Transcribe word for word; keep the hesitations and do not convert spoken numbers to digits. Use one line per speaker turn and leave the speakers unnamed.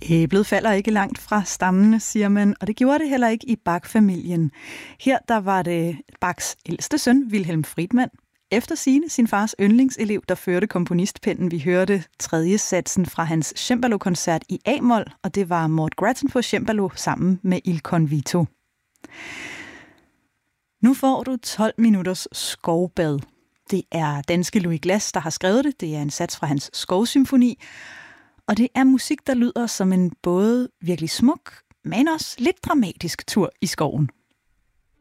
Æblet falder ikke langt fra stammene, siger man, og det gjorde det heller ikke i Bach-familien. Her der var det Bachs ældste søn, Wilhelm Friedmann, efter sigende sin fars yndlingselev, der førte komponistpennen. Vi hørte tredje satsen fra hans cembalo-koncert i A-mol, og det var Mort Grattan på cembalo sammen med Il Convito. Nu får du tolv minutters skovbad. Det er danske Louis Glass, der har skrevet det. Det er en sats fra hans Skovsymfoni. Og det er musik, der lyder som en både virkelig smuk, men også lidt dramatisk tur i skoven.